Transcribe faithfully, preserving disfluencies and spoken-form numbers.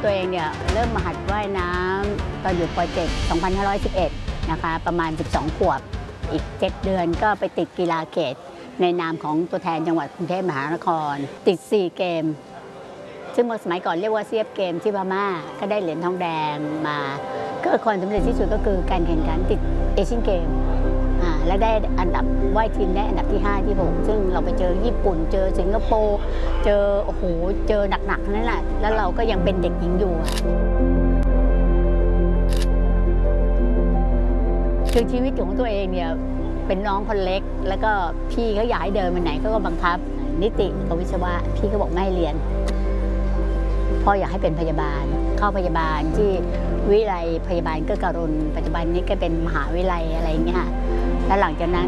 ตัวเองเนี่ยเริ่มมาหัดว่ายน้ำตอนอยู่ป.เจ็ด สองพันห้าร้อยสิบเอ็ด นะคะประมาณ สิบสอง ขวบอีก เจ็ด เดือนก็ไปติดกีฬาเขตในนามของตัวแทนจังหวัดกรุงเทพมหานครติด สี่ เกมซึ่งเมื่อสมัยก่อนเรียกว่าเซียบเกมที่พม่าก็ได้เหรียญทองแดงมาก็ความสำเร็จที่สุดก็คือการแข่งขันติดเอเชียนเกมอ่าและได้อันดับว่ายทีมได้อันดับที่ห้าที่หกซึ่งเราไปเจอญี่ปุ่นเจอสิงคโปร์เจอโอ้โหเจอหนักๆนั่นแหละแล้วเราก็ยังเป็นเด็กหญิงอยู่คือชีวิตของตัวเองเนี่ยเป็นน้องคนเล็กแล้วก็พี่เขาอยากให้เดินไปไหนเขาก็บังคับนิติกับวิศวะพี่ก็บอกไม่ให้เรียนพ่ออยากให้เป็นพยาบาลเข้าพยาบาลที่วิไลพยาบาลเกื้อการุณปัจจุบันนี้ก็เป็นมหาวิไลอะไรอย่างเงี้ยแล้วหลังจากนั้น